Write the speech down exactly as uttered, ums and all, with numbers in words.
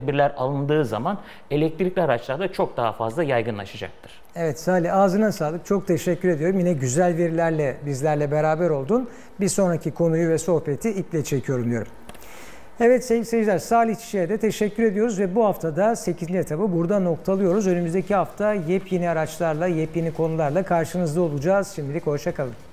tedbirler alındığı zaman elektrikli araçlarda çok daha fazla yaygınlaşacaktır. Evet Salih, ağzına sağlık. Çok teşekkür ediyorum. Yine güzel verilerle bizlerle beraber oldun. Bir sonraki konuyu ve sohbeti iple çekiyorum diyorum. Evet sevgili seyirciler, Salih Çiçek'e de teşekkür ediyoruz ve bu haftada sekizinci etabı burada noktalıyoruz. Önümüzdeki hafta yepyeni araçlarla, yepyeni konularla karşınızda olacağız. Şimdilik hoşça kalın.